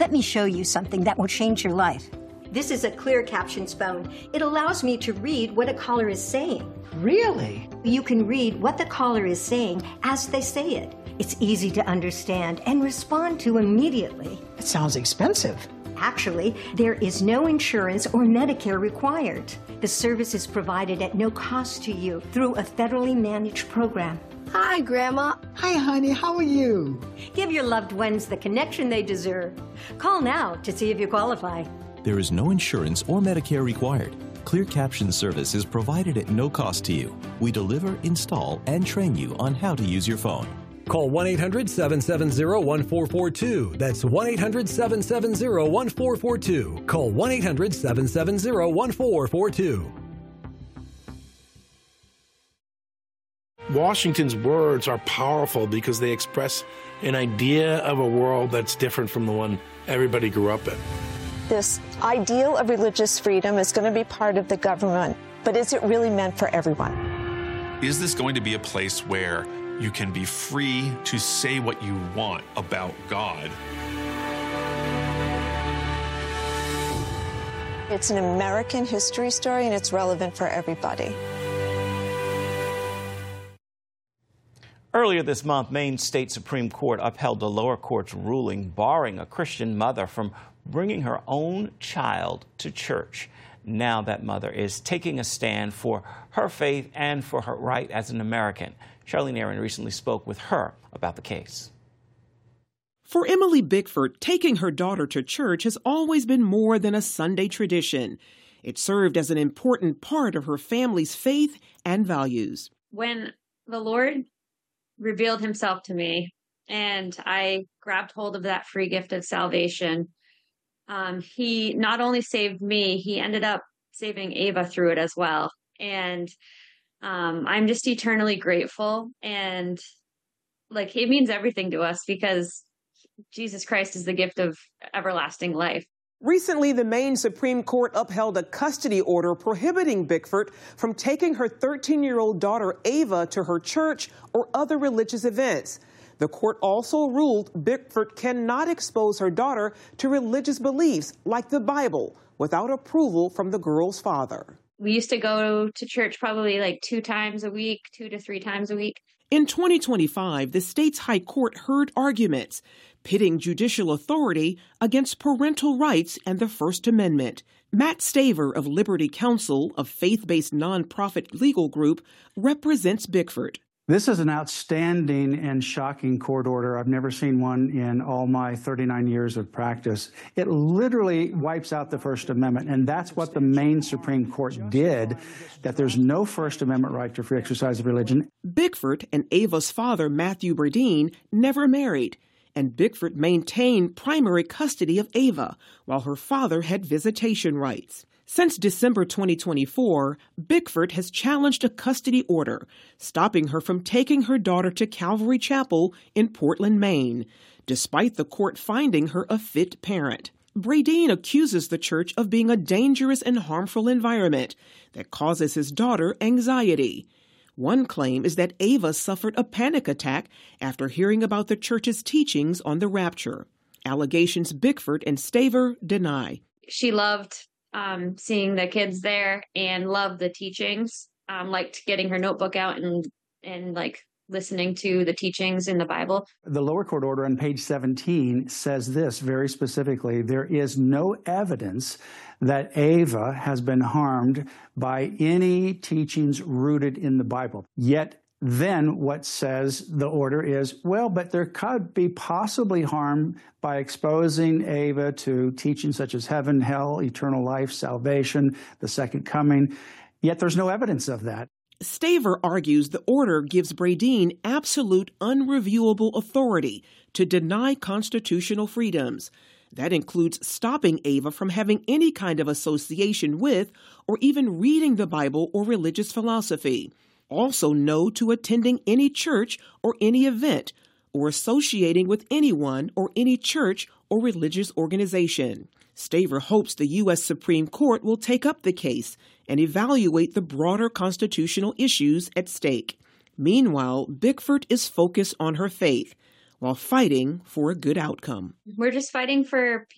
Let me show you something that will change your life. This is a clear captions phone. It allows me to read what a caller is saying. Really? You can read what the caller is saying as they say it. It's easy to understand and respond to immediately. It sounds expensive. Actually, there is no insurance or Medicare required. The service is provided at no cost to you through a federally managed program. Hi, Grandma. Hi, honey. How are you? Give your loved ones the connection they deserve. Call now to see if you qualify. There is no insurance or Medicare required. Clear Caption service is provided at no cost to you. We deliver, install, and train you on how to use your phone. Call 1-800-770-1442. That's 1-800-770-1442. Call 1-800-770-1442. Washington's words are powerful because they express an idea of a world that's different from the one everybody grew up in. This ideal of religious freedom is going to be part of the government, but is it really meant for everyone? Is this going to be a place where you can be free to say what you want about God? It's an American history story, and it's relevant for everybody. Earlier this month, Maine State Supreme Court upheld the lower court's ruling barring a Christian mother from bringing her own child to church. Now that mother is taking a stand for her faith and for her right as an American. Charlene Aaron recently spoke with her about the case. For Emily Bickford, taking her daughter to church has always been more than a Sunday tradition. It served as an important part of her family's faith and values. When the Lord revealed himself to me and I grabbed hold of that free gift of salvation, he not only saved me, he ended up saving Ava through it as well. And I'm just eternally grateful. And like, it means everything to us because Jesus Christ is the gift of everlasting life. Recently, the Maine Supreme Court upheld a custody order prohibiting Bickford from taking her 13-year-old daughter Ava to her church or other religious events. The court also ruled Bickford cannot expose her daughter to religious beliefs like the Bible without approval from the girl's father. We used to go to church probably like 2 times a week, 2 to 3 times a week. In 2025, the state's high court heard arguments pitting judicial authority against parental rights and the First Amendment. Matt Staver of Liberty Counsel, a faith-based nonprofit legal group, represents Bickford. This is an outstanding and shocking court order. I've never seen one in all my 39 years of practice. It literally wipes out the First Amendment, and that's what the Maine Supreme Court did, that there's no First Amendment right to free exercise of religion. Bickford and Ava's father, Matthew Burdine, never married, and Bickford maintained primary custody of Ava, while her father had visitation rights. Since December 2024, Bickford has challenged a custody order, stopping her from taking her daughter to Calvary Chapel in Portland, Maine, despite the court finding her a fit parent. Bradine accuses the church of being a dangerous and harmful environment that causes his daughter anxiety. One claim is that Ava suffered a panic attack after hearing about the church's teachings on the rapture. Allegations Bickford and Staver deny. She loved seeing the kids there and loved the teachings, liked getting her notebook out and like listening to the teachings in the Bible. The lower court order on page 17 says this very specifically: there is no evidence that Ava has been harmed by any teachings rooted in the Bible. Yet then what says the order is, well, but there could be possibly harm by exposing Ava to teachings such as heaven, hell, eternal life, salvation, the second coming. Yet there's no evidence of that. Staver argues the order gives Bradine absolute unreviewable authority to deny constitutional freedoms. That includes stopping Ava from having any kind of association with or even reading the Bible or religious philosophy. Also, no to attending any church or any event, or associating with anyone or any church or religious organization. Staver hopes the U.S. Supreme Court will take up the case and evaluate the broader constitutional issues at stake. Meanwhile, Bickford is focused on her faith while fighting for a good outcome. We're just fighting for